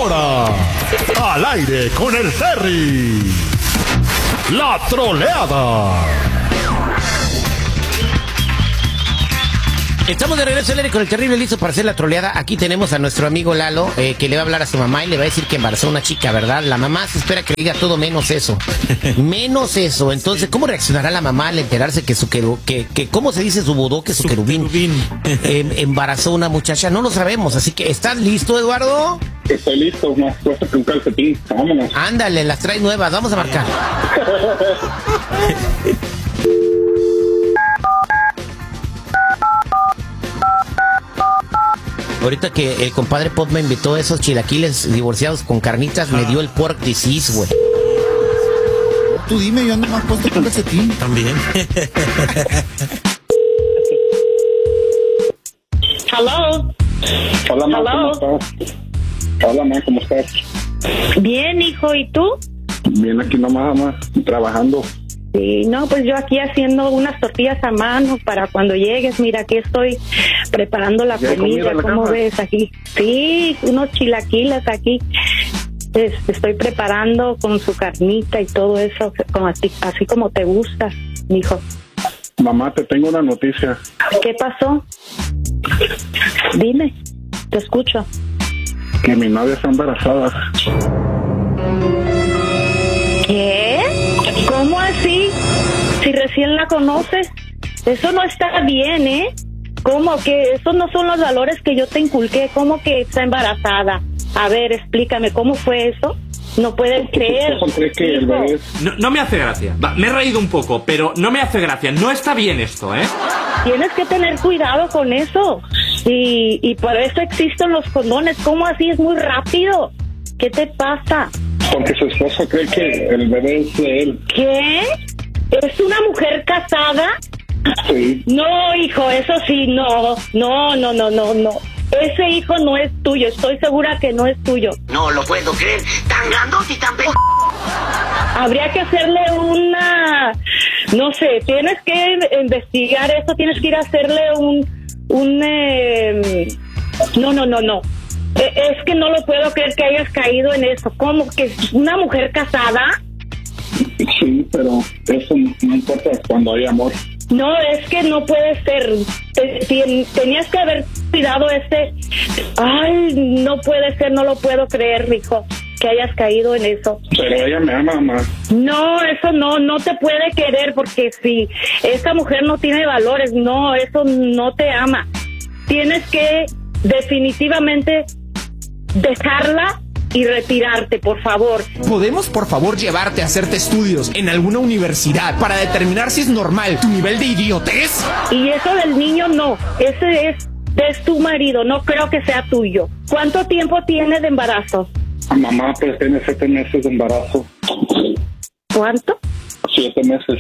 ahora, al aire con el Terry, la troleada. Estamos de regreso al aire con el terrible listo para hacer la troleada. Aquí tenemos a nuestro amigo Lalo, que le va a hablar a su mamá y le va a decir que embarazó a una chica, ¿verdad? La mamá se espera que diga todo menos eso. Menos eso. Entonces, ¿cómo reaccionará la mamá al enterarse que ¿cómo se dice su budó? Que su querubín embarazó a una muchacha? No lo sabemos, así que ¿estás listo, Eduardo? Estoy listo, más puesto que un calcetín. Vámonos. Ándale, las trae nuevas, vamos a marcar. Ahorita que el compadre Pop me invitó a esos chilaquiles divorciados con carnitas, me dio el pork disease, güey. Tú dime, yo ando más puesto que un calcetín. También. Hello. Hola, ma, Hello. ¿cómo estás? Hola, ma, ¿cómo estás? Bien, hijo, ¿y tú? Bien, aquí nomás, ma, trabajando. Sí, no, pues yo aquí haciendo unas tortillas a mano para cuando llegues. Mira, aquí estoy preparando la ¿Ya hay comida comida. en la ¿Cómo casa? ves aquí? Sí, unos chilaquiles aquí. Estoy preparando con su carnita y todo eso, como así como te gusta, mijo. Mamá, te tengo una noticia. ¿Qué pasó? Dime, te escucho. Que mi novia está embarazada. ¿Qué? ¿Cómo así? Si recién la conoces, eso no está bien, ¿eh? ¿Cómo que esos no son los valores que yo te inculqué? ¿Cómo que está embarazada? A ver, explícame, ¿cómo fue eso? No puedes creer. ¿Cómo crees que el hijo. bebé es? No me hace gracia. Me he reído un poco, pero no me hace gracia. No está bien esto, ¿eh? Tienes que tener cuidado con eso. Y por eso existen los condones. ¿Cómo así? Es muy rápido. ¿Qué te pasa? Porque su esposo cree que el bebé es de él. ¿Qué? ¿Es una mujer casada? Sí. No, hijo, eso sí, no. Ese hijo no es tuyo, estoy segura que no es tuyo. No lo puedo creer, tan grandote y tan Habría que hacerle no sé, tienes que investigar eso, tienes que ir a hacerle no. Es que no lo puedo creer que hayas caído en eso. ¿Cómo que una mujer casada? Sí, pero eso no importa cuando hay amor. No, es que no puede ser. Tenías que haber cuidado Ay, no puede ser, no lo puedo creer, hijo, que hayas caído en eso. Pero ella me ama, mamá. No, eso no te puede querer, porque si esa mujer no tiene valores, no, eso no te ama. Tienes que definitivamente dejarla y retirarte, por favor. ¿Podemos, por favor, llevarte a hacerte estudios en alguna universidad para determinar si es normal tu nivel de idiotez? Y eso del niño no, ese es tu marido, no creo que sea tuyo. ¿Cuánto tiempo tiene de embarazo? Mamá, pues tiene 7 meses de embarazo. ¿Cuánto? 7 meses.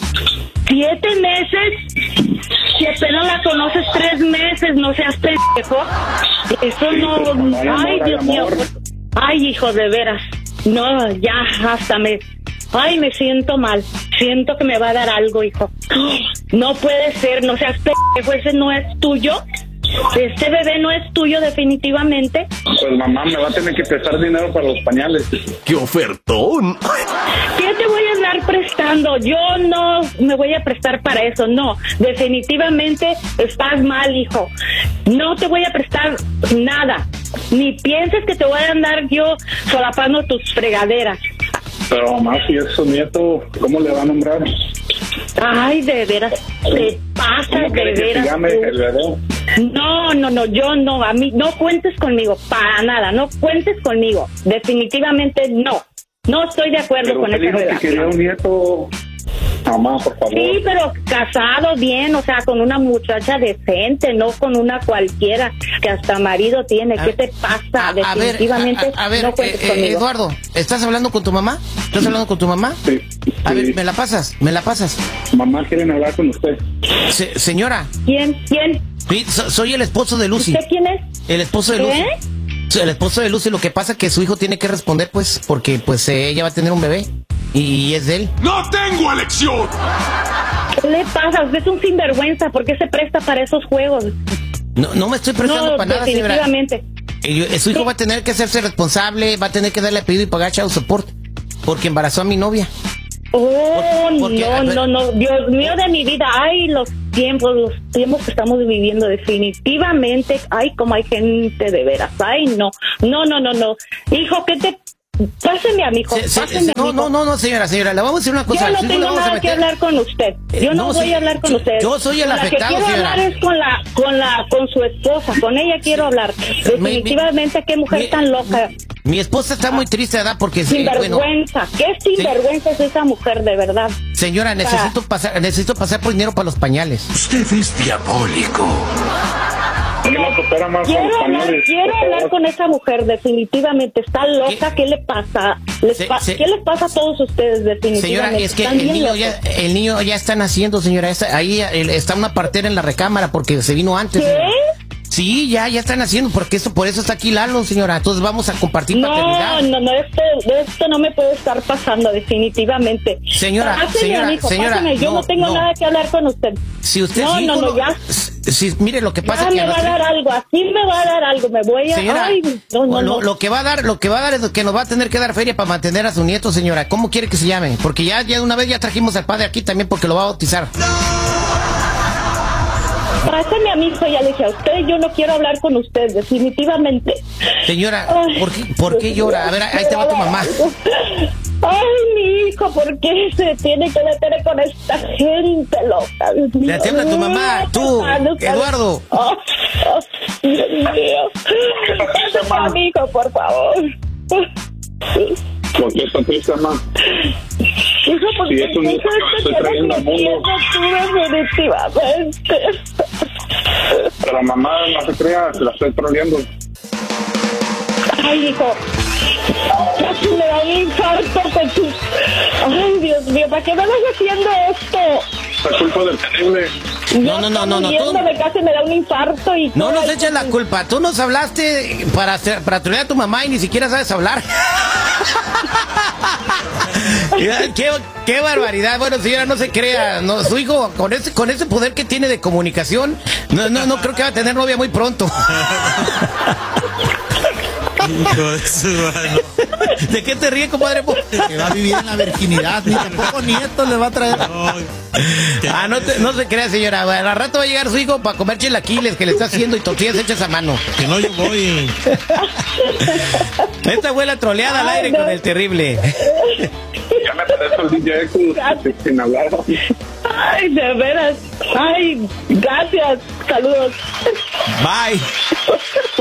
7 meses. Si apenas la conoces 3 meses, no seas pendejo. Eso Sí, no. pero no hay amor, Ay, hay Dios mío. amor. Ay, hijo, de veras. No, ya, hasta me siento mal. Siento que me va a dar algo, hijo. No puede ser, no seas pendejo, ese no es tuyo. Este bebé no es tuyo definitivamente. Pues mamá, me va a tener que prestar dinero para los pañales. ¡Qué ofertón! ¿Qué te voy a andar prestando? Yo no me voy a prestar para eso, no. Definitivamente estás mal, hijo. No te voy a prestar nada. Ni pienses que te voy a andar yo solapando tus fregaderas. Pero mamá, si es su nieto, ¿cómo le va a nombrar? Ay, de veras, te pasas, ¿Cómo de quiere que se veras. llame el bebé? No, yo no, a mí, no cuentes conmigo, para nada, no cuentes conmigo. Definitivamente no. No estoy de acuerdo Pero con usted esa dijo que quería relación. un nieto. Mamá, por favor. Sí, pero casado bien, o sea, con una muchacha decente, no con una cualquiera que hasta marido tiene. ¿Qué te pasa? Definitivamente a ver, no cuentes conmigo. Eduardo, ¿estás hablando con tu mamá? ¿Estás hablando con tu mamá? Sí, A ver, sí. me la pasas. Mamá, quieren hablar con usted. Señora, ¿Quién? sí, soy el esposo de Lucy. ¿Usted quién es? El esposo de Lucy. ¿Qué? Sí, el esposo de Lucy, lo que pasa es que su hijo tiene que responder, pues, porque pues ella va a tener un bebé y es de él. ¡No tengo elección! ¿Qué le pasa? Usted es un sinvergüenza. ¿Por qué se presta para esos juegos? No me estoy prestando No, para nada, señora. definitivamente. Su hijo va a tener que hacerse responsable, va a tener que darle apellido y pagar child support, porque embarazó a mi novia. Oh, Porque- no, Dios mío de mi vida, ay, los tiempos que estamos viviendo definitivamente, ay, como hay gente de veras, ay, no, hijo, ¿qué te... Páseme a mi hijo, páseme a mi hijo. No, señora, le vamos a decir una cosa. Yo no Su hijo tengo le vamos a nada que meter- hablar con usted. Yo no voy a hablar con usted. Yo soy el Con la afectado, que quiero señora. hablar es con su esposa. Con ella quiero hablar. Definitivamente, qué mujer tan loca. Mi esposa está muy triste, ¿verdad? Porque Sinvergüenza. ¿Qué sinvergüenza es esa mujer, de verdad? Señora, necesito pasar por dinero para los pañales. Usted es diabólico. Quiero hablar con esa mujer, definitivamente. Está loca, ¿qué le pasa? ¿Qué les pasa a todos ustedes, definitivamente? Señora, es que Están el bien niño locos. ya está naciendo, señora. Ahí está una partera en la recámara porque se vino antes. ¿Qué? Señora. Sí, ya están haciendo, porque por eso está aquí Lalo, señora. Entonces vamos a compartir paternidad. Esto no me puede estar pasando, definitivamente. Señora, páseme, yo no tengo nada que hablar con usted. Si usted ya. Mire, lo que pasa Ya es que me va a dar algo, así me va a dar algo, me voy a... señora, ay, no. Lo que va a dar es que nos va a tener que dar feria para mantener a su nieto, señora. ¿Cómo quiere que se llame? Porque ya una vez ya trajimos al padre aquí también porque lo va a bautizar. Pásame a mi hijo, ya le dije a usted, yo no quiero hablar con usted, definitivamente. Señora, Ay, ¿por qué llora? A ver, ahí te va tu mamá. Ay, mi hijo, ¿por qué se tiene que meter con esta gente loca? Dios mío. Le habla tu mamá, tú, Eduardo. Dios mío. Pásame a mi hijo, por favor. ¿Por qué está triste, mamá? Hijo, porque Sí, es un hijo que me estoy trayendo al mundo. Definitivamente. Pero mamá, no se crea, se la estoy troleando. Ay, hijo. Casi me da un infarto con tu... Ay, Dios mío, ¿para qué me vas haciendo esto? Es culpa del terrible. Me casi me da un infarto y... No nos eches la culpa. Tú nos hablaste para trolear a tu mamá y ni siquiera sabes hablar. Qué barbaridad. Bueno, señora, no se crea. No, su hijo, con ese poder que tiene de comunicación, no creo que va a tener novia muy pronto. Hijo de su mano. ¿De qué te ríes, compadre? Que va a vivir en la virginidad, ni tampoco nietos le va a traer. No se crea, señora. Al rato va a llegar su hijo para comer chilaquiles que le está haciendo y tortillas hechas a mano. Que no, yo voy. Esta fue la troleada al aire con el terrible. Ya me parece el DJ sin hablar. Ay, de veras. Ay, gracias. Saludos. Bye.